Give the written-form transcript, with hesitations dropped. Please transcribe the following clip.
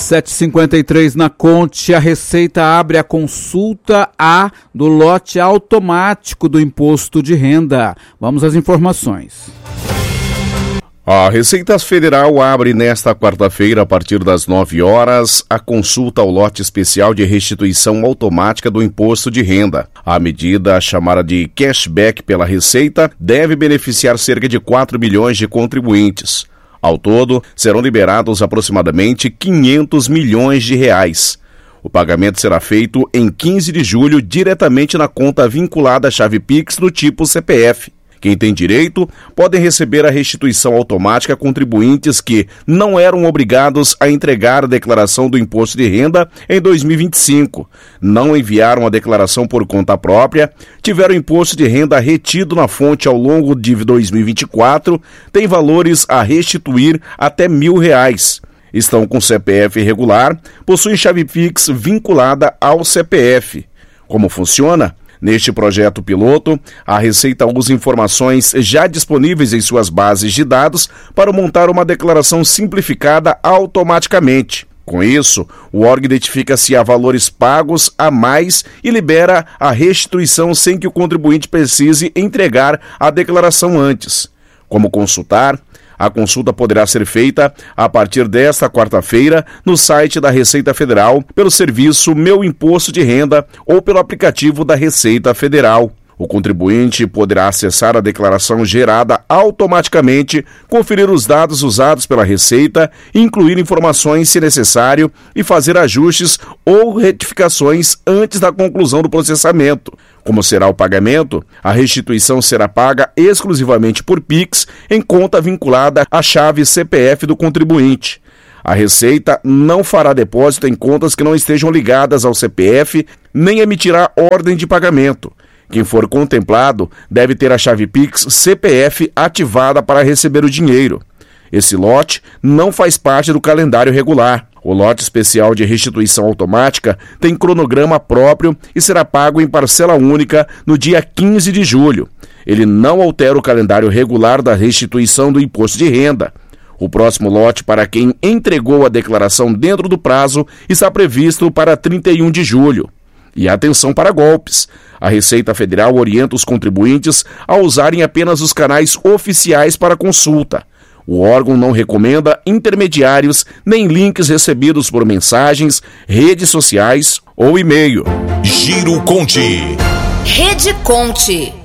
7h53 na Conte, a Receita abre a consulta A do lote automático do imposto de renda. Vamos às informações. A Receita Federal abre nesta quarta-feira, a partir das 9 horas, a consulta ao lote especial de restituição automática do imposto de renda. A medida, chamada de cashback pela Receita, deve beneficiar cerca de 4 milhões de contribuintes. Ao todo, serão liberados aproximadamente 500 milhões de reais. O pagamento será feito em 15 de julho diretamente na conta vinculada à chave Pix do tipo CPF. Quem tem direito podem receber a restituição automática a contribuintes que não eram obrigados a entregar a declaração do imposto de renda em 2025, não enviaram a declaração por conta própria, tiveram imposto de renda retido na fonte ao longo de 2024, têm valores a restituir até R$1.000. Estão com CPF irregular, possuem chave Pix vinculada ao CPF. Como funciona? Neste projeto piloto, a Receita usa informações já disponíveis em suas bases de dados para montar uma declaração simplificada automaticamente. Com isso, o órgão identifica se há valores pagos a mais e libera a restituição sem que o contribuinte precise entregar a declaração antes. Como consultar? A consulta poderá ser feita a partir desta quarta-feira no site da Receita Federal, pelo serviço Meu Imposto de Renda ou pelo aplicativo da Receita Federal. O contribuinte poderá acessar a declaração gerada automaticamente, conferir os dados usados pela Receita, incluir informações se necessário e fazer ajustes ou retificações antes da conclusão do processamento. Como será o pagamento? A restituição será paga exclusivamente por Pix em conta vinculada à chave CPF do contribuinte. A Receita não fará depósito em contas que não estejam ligadas ao CPF, nem emitirá ordem de pagamento. Quem for contemplado deve ter a chave Pix CPF ativada para receber o dinheiro. Esse lote não faz parte do calendário regular. O lote especial de restituição automática tem cronograma próprio e será pago em parcela única no dia 15 de julho. Ele não altera o calendário regular da restituição do imposto de renda. O próximo lote para quem entregou a declaração dentro do prazo está previsto para 31 de julho. E atenção para golpes. A Receita Federal orienta os contribuintes a usarem apenas os canais oficiais para consulta. O órgão não recomenda intermediários nem links recebidos por mensagens, redes sociais ou e-mail. Giro Conte. Rede Conte.